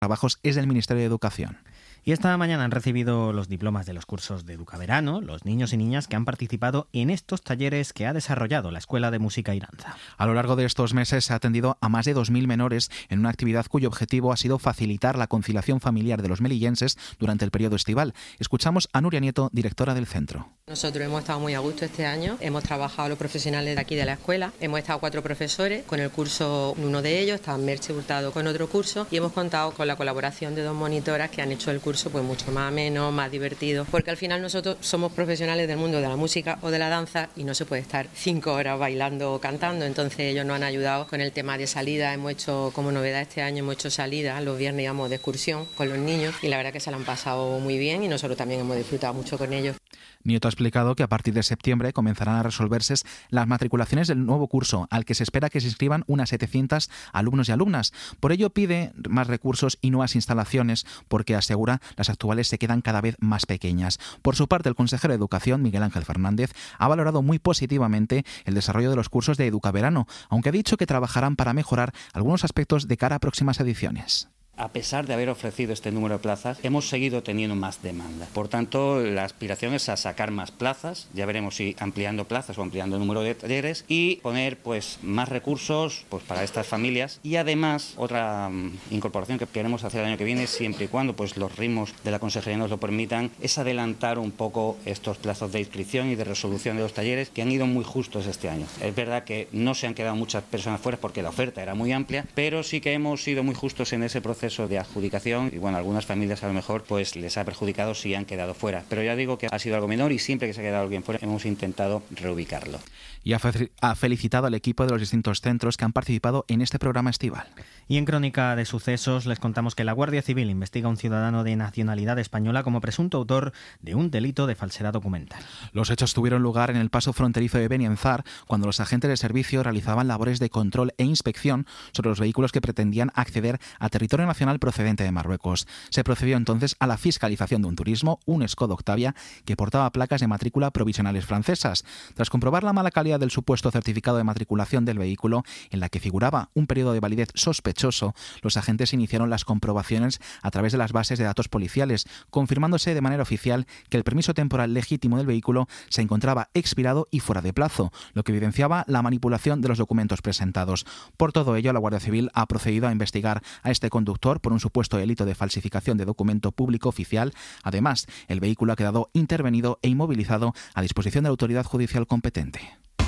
trabajos es del Ministerio de Educación. Y esta mañana han recibido los diplomas de los cursos de Educaverano los niños y niñas que han participado en estos talleres que ha desarrollado la Escuela de Música y Danza. A lo largo de estos meses se ha atendido a más de 2.000 menores en una actividad cuyo objetivo ha sido facilitar la conciliación familiar de los melillenses durante el periodo estival. Escuchamos a Nuria Nieto, directora del centro. Nosotros hemos estado muy a gusto este año, hemos trabajado los profesionales de aquí de la escuela, hemos estado 4 profesores, con el curso uno de ellos, está Merche Hurtado con otro curso y hemos contado con la colaboración de 2 monitoras que han hecho el curso pues mucho más ameno, más divertido, porque al final nosotros somos profesionales del mundo de la música o de la danza y no se puede estar 5 horas bailando o cantando, entonces ellos nos han ayudado con el tema de salida, hemos hecho como novedad este año, hemos hecho salidas, los viernes íbamos de excursión con los niños y la verdad que se la han pasado muy bien y nosotros también hemos disfrutado mucho con ellos. Nieto ha explicado que a partir de septiembre comenzarán a resolverse las matriculaciones del nuevo curso, al que se espera que se inscriban unas 700 alumnos y alumnas. Por ello pide más recursos y nuevas instalaciones, porque asegura las actuales se quedan cada vez más pequeñas. Por su parte, el consejero de Educación, Miguel Ángel Fernández, ha valorado muy positivamente el desarrollo de los cursos de Educaverano, aunque ha dicho que trabajarán para mejorar algunos aspectos de cara a próximas ediciones. A pesar de haber ofrecido este número de plazas, hemos seguido teniendo más demanda. Por tanto, la aspiración es a sacar más plazas, ya veremos si ampliando plazas o ampliando el número de talleres y poner más recursos para estas familias. Y además, otra incorporación que queremos hacer el año que viene, siempre y cuando los ritmos de la consejería nos lo permitan, es adelantar un poco estos plazos de inscripción y de resolución de los talleres que han ido muy justos este año. Es verdad que no se han quedado muchas personas fuera porque la oferta era muy amplia, pero sí que hemos sido muy justos en ese proceso de adjudicación y algunas familias a lo mejor les ha perjudicado si han quedado fuera, pero ya digo que ha sido algo menor y siempre que se ha quedado alguien fuera hemos intentado reubicarlo. Y ha felicitado al equipo de los distintos centros que han participado en este programa estival. Y en Crónica de Sucesos les contamos que la Guardia Civil investiga a un ciudadano de nacionalidad española como presunto autor de un delito de falsedad documental. Los hechos tuvieron lugar en el paso fronterizo de Benienzar, cuando los agentes de servicio realizaban labores de control e inspección sobre los vehículos que pretendían acceder a territorio nacional procedente de Marruecos. Se procedió entonces a la fiscalización de un turismo, un Skoda Octavia, que portaba placas de matrícula provisionales francesas. Tras comprobar la mala calidad del supuesto certificado de matriculación del vehículo, en la que figuraba un periodo de validez sospechoso, los agentes iniciaron las comprobaciones a través de las bases de datos policiales, confirmándose de manera oficial que el permiso temporal legítimo del vehículo se encontraba expirado y fuera de plazo, lo que evidenciaba la manipulación de los documentos presentados. Por todo ello, la Guardia Civil ha procedido a investigar a este conductor por un supuesto delito de falsificación de documento público oficial. Además, el vehículo ha quedado intervenido e inmovilizado a disposición de la autoridad judicial competente.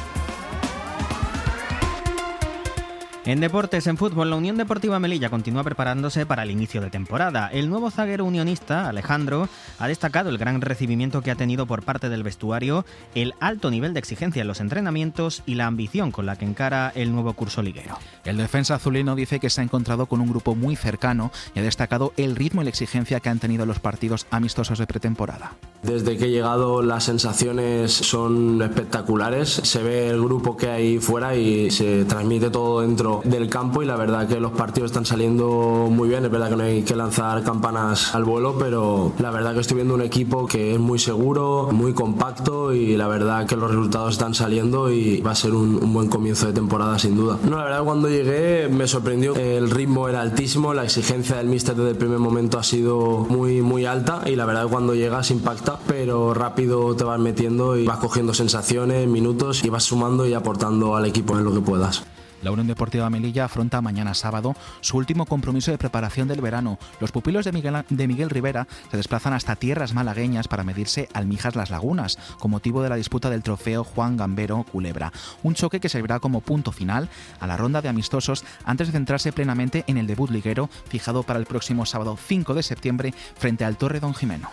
En deportes, en fútbol, la Unión Deportiva Melilla continúa preparándose para el inicio de temporada. El nuevo zaguero unionista, Alejandro, ha destacado el gran recibimiento que ha tenido por parte del vestuario, el alto nivel de exigencia en los entrenamientos y la ambición con la que encara el nuevo curso liguero. El defensa azulino dice que se ha encontrado con un grupo muy cercano y ha destacado el ritmo y la exigencia que han tenido los partidos amistosos de pretemporada. Desde que he llegado las sensaciones son espectaculares, se ve el grupo que hay fuera y se transmite todo dentro del campo y la verdad que los partidos están saliendo muy bien. Es verdad que no hay que lanzar campanas al vuelo, pero la verdad que estoy viendo un equipo que es muy seguro, muy compacto y la verdad que los resultados están saliendo y va a ser un buen comienzo de temporada sin duda. No, la verdad cuando llegué me sorprendió, el ritmo era altísimo, la exigencia del míster desde el primer momento ha sido muy alta y la verdad cuando llegas impacta, pero rápido te vas metiendo y vas cogiendo sensaciones, minutos y vas sumando y aportando al equipo en lo que puedas. La Unión Deportiva Melilla afronta mañana sábado su último compromiso de preparación del verano. Los pupilos de Miguel Rivera se desplazan hasta tierras malagueñas para medirse al Mijas Las Lagunas, con motivo de la disputa del trofeo Juan Gambero Culebra. Un choque que servirá como punto final a la ronda de amistosos antes de centrarse plenamente en el debut liguero fijado para el próximo sábado 5 de septiembre frente al Torre Don Jimeno.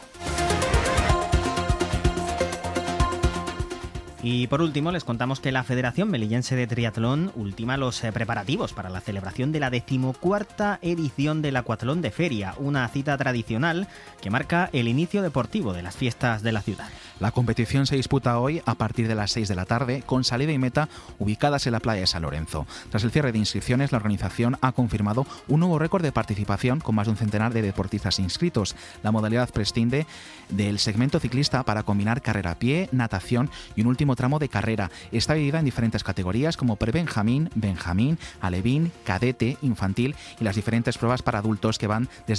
Y por último les contamos que la Federación Melillense de Triatlón ultima los preparativos para la celebración de la 14ª edición del Acuatlón de Feria, una cita tradicional que marca el inicio deportivo de las fiestas de la ciudad. La competición se disputa hoy a partir de las 6 de la tarde, con salida y meta ubicadas en la playa de San Lorenzo. Tras el cierre de inscripciones, la organización ha confirmado un nuevo récord de participación con más de un centenar de deportistas inscritos. La modalidad prescinde del segmento ciclista para combinar carrera a pie, natación y un último último tramo de carrera. Está dividida en diferentes categorías como prebenjamín, benjamín, alevín, cadete, infantil y las diferentes pruebas para adultos que van desde